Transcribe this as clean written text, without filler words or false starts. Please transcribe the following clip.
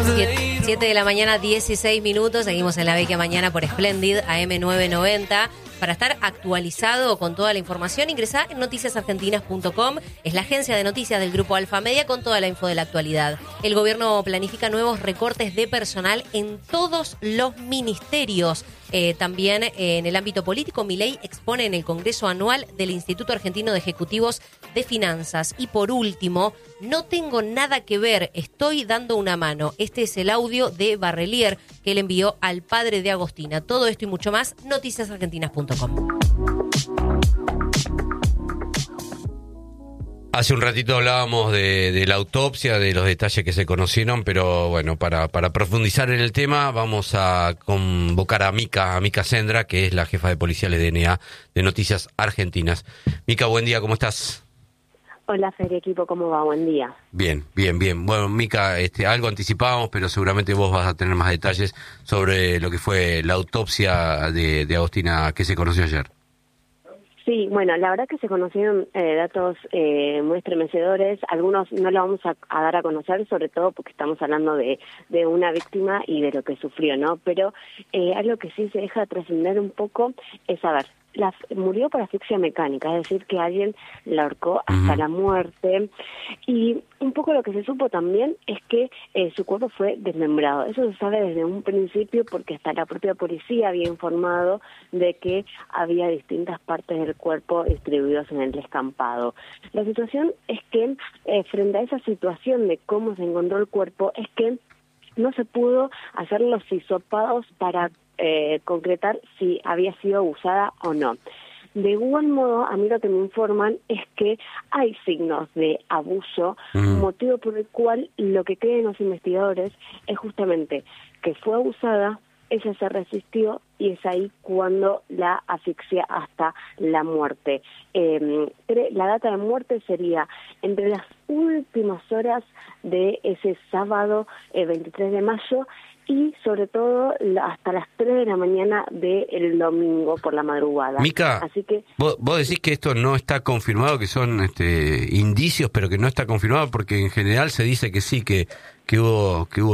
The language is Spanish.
7 de la mañana, 16 minutos. Seguimos en La Vecchia Mañana por Splendid AM990. Para estar actualizado con toda la información, ingresá en noticiasargentinas.com. Es la agencia de noticias del Grupo Alfa Media con toda la info de la actualidad. El gobierno planifica nuevos recortes de personal en todos los ministerios. También en el ámbito político, Milei expone en el Congreso Anual del Instituto Argentino de Ejecutivos de Finanzas. Y por último, no tengo nada que ver, estoy dando una mano. Este es el audio de Barrelier que él envió al padre de Agostina. Todo esto y mucho más, noticiasargentinas.com. Hace un ratito hablábamos de la autopsia, de los detalles que se conocieron, pero bueno, para profundizar en el tema vamos a convocar a Mica Sendra, que es la jefa de policiales de DNA de Noticias Argentinas. Mica, buen día, ¿cómo estás? Hola, Fede, equipo, ¿cómo va? Buen día. Bien. Bueno, Mica, algo anticipábamos, pero seguramente vos vas a tener más detalles sobre lo que fue la autopsia de Agostina que se conoció ayer. Sí, bueno, la verdad que se conocieron datos muy estremecedores. Algunos no los vamos a dar a conocer, sobre todo porque estamos hablando de una víctima y de lo que sufrió, ¿no? Pero algo que sí se deja trascender un poco es saber. Murió por asfixia mecánica, es decir, que alguien la ahorcó hasta la muerte. Y un poco lo que se supo también es que su cuerpo fue desmembrado. Eso se sabe desde un principio porque hasta la propia policía había informado de que había distintas partes del cuerpo distribuidas en el descampado. La situación es que frente a esa situación de cómo se encontró el cuerpo es que no se pudo hacer los hisopados para concretar si había sido abusada o no. De igual modo, a mí lo que me informan es que hay signos de abuso, motivo por el cual lo que creen los investigadores es justamente que fue abusada, ella se resistió y es ahí cuando la asfixia hasta la muerte. La data de muerte sería entre las últimas horas de ese sábado 23 de mayo y sobre todo hasta las 3 de la mañana del domingo por la madrugada. Mica, así que vos decís que esto no está confirmado, que son indicios, pero que no está confirmado, porque en general se dice que sí, que hubo